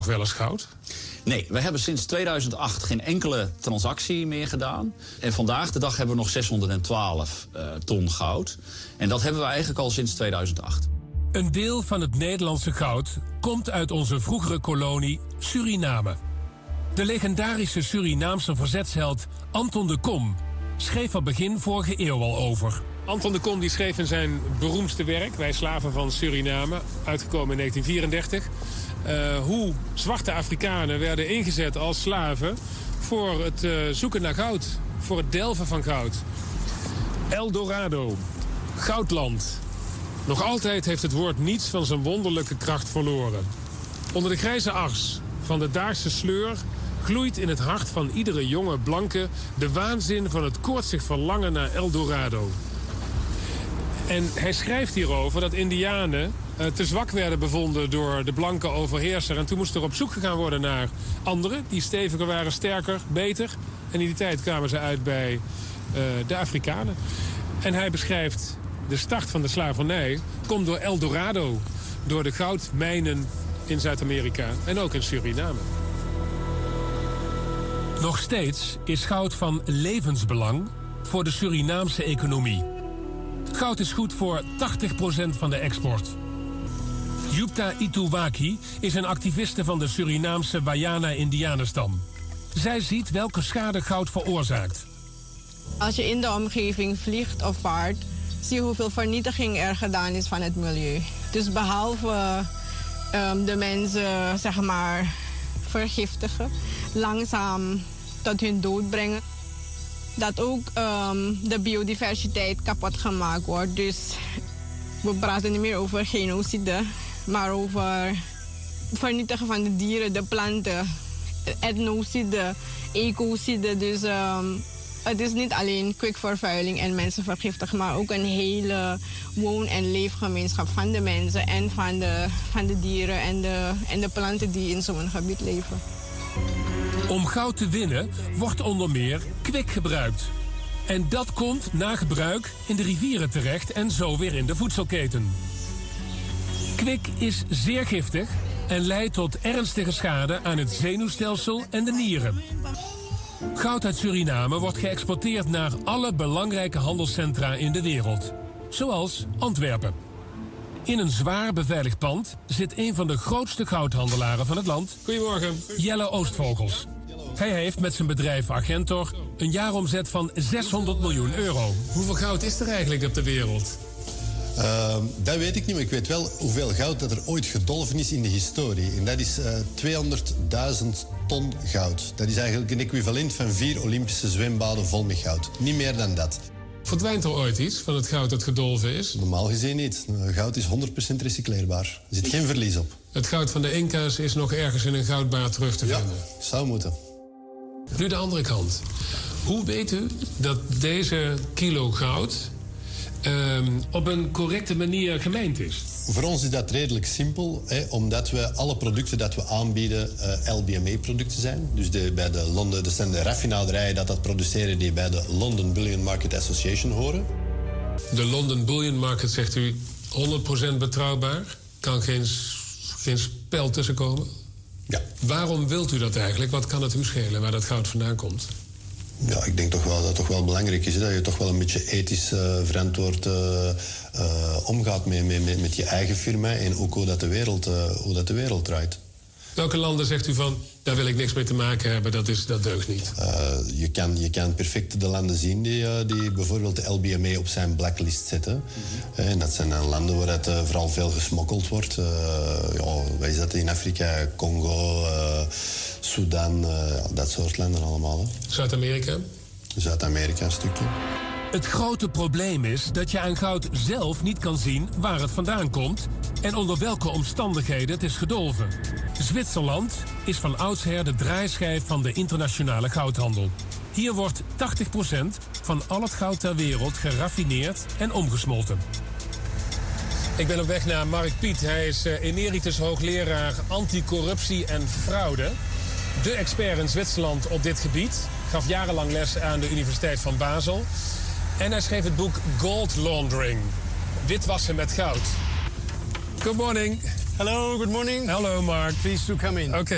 wel eens goud? Nee, we hebben sinds 2008 geen enkele transactie meer gedaan. En vandaag de dag hebben we nog 612 ton goud. En dat hebben we eigenlijk al sinds 2008. Een deel van het Nederlandse goud komt uit onze vroegere kolonie Suriname. De legendarische Surinaamse verzetsheld Anton de Kom schreef er begin vorige eeuw al over. Anton de Kom die schreef in zijn beroemdste werk, Wij slaven van Suriname, uitgekomen in 1934... hoe zwarte Afrikanen werden ingezet als slaven voor het zoeken naar goud, voor het delven van goud. El Dorado, goudland. Nog altijd heeft het woord niets van zijn wonderlijke kracht verloren. Onder de grijze ars van de Daagse sleur gloeit in het hart van iedere jonge blanke de waanzin van het koortsig verlangen naar El Dorado. En hij schrijft hierover dat Indianen te zwak werden bevonden door de blanke overheerser. En toen moest er op zoek gegaan worden naar anderen die steviger waren, sterker, beter. En in die tijd kwamen ze uit bij de Afrikanen. En hij beschrijft de start van de slavernij komt door El Dorado, door de goudmijnen in Zuid-Amerika en ook in Suriname. Nog steeds is goud van levensbelang voor de Surinaamse economie. Goud is goed voor 80% van de export. Yupta Ituwaki is een activiste van de Surinaamse Wayana-Indianenstam. Zij ziet welke schade goud veroorzaakt. Als je in de omgeving vliegt of vaart, zie je hoeveel vernietiging er gedaan is van het milieu. Dus behalve de mensen, zeg maar, vergiftigen, langzaam tot hun dood brengen, dat ook de biodiversiteit kapot gemaakt wordt. Dus we praten niet meer over genocide, maar over vernietigen van de dieren, de planten, etnocide, ecocide. Dus het is niet alleen kwikvervuiling en mensen vergiftigen, maar ook een hele woon- en leefgemeenschap van de mensen en van de dieren en de planten die in zo'n gebied leven. Om goud te winnen wordt onder meer kwik gebruikt. En dat komt na gebruik in de rivieren terecht en zo weer in de voedselketen. Kwik is zeer giftig en leidt tot ernstige schade aan het zenuwstelsel en de nieren. Goud uit Suriname wordt geëxporteerd naar alle belangrijke handelscentra in de wereld. Zoals Antwerpen. In een zwaar beveiligd pand zit een van de grootste goudhandelaren van het land. Goedemorgen. Jelle Oostvogels. Hij heeft met zijn bedrijf Argentor een jaaromzet van 600 miljoen euro. Hoeveel goud is er eigenlijk op de wereld? Dat weet ik niet, maar ik weet wel hoeveel goud dat er ooit gedolven is in de historie. En dat is 200.000 ton goud. Dat is eigenlijk een equivalent van 4 Olympische zwembaden vol met goud. Niet meer dan dat. Verdwijnt er ooit iets van het goud dat gedolven is? Normaal gezien niet. Goud is 100% recycleerbaar. Er zit geen verlies op. Het goud van de Inca's is nog ergens in een goudbaar terug te vinden. Ja, zou moeten. Nu de andere kant. Hoe weet u dat deze kilo goud op een correcte manier gemijnd is? Voor ons is dat redelijk simpel, omdat we alle producten dat we aanbieden LBMA-producten zijn. Dus dat zijn de raffinaderijen dat produceren die bij de London Bullion Market Association horen. De London Bullion Market, zegt u, 100% betrouwbaar? Kan geen spel tussenkomen? Ja. Waarom wilt u dat eigenlijk? Wat kan het u schelen waar dat goud vandaan komt? Ja, ik denk toch wel dat het toch wel belangrijk is dat je toch wel een beetje ethisch verantwoord omgaat met je eigen firma en ook hoe dat de wereld draait. Welke landen zegt u van, daar wil ik niks mee te maken hebben, dat deugt niet? Je kan perfect de landen zien die bijvoorbeeld de LBMA op zijn blacklist zetten. En dat zijn dan landen waar het vooral veel gesmokkeld wordt. Wat is dat in Afrika? Congo, Sudan, dat soort landen allemaal. Hè. Zuid-Amerika? Zuid-Amerika een stukje. Het grote probleem is dat je aan goud zelf niet kan zien waar het vandaan komt en onder welke omstandigheden het is gedolven. Zwitserland is van oudsher de draaischijf van de internationale goudhandel. Hier wordt 80% van al het goud ter wereld geraffineerd en omgesmolten. Ik ben op weg naar Mark Piet. Hij is emeritus hoogleraar anticorruptie en fraude. De expert in Zwitserland op dit gebied. Gaf jarenlang les aan de Universiteit van Basel. En hij schreef het boek Gold Laundering. Witwassen met goud. Good morning. Hello, good morning. Hello, Mark. Please to come in. Okay.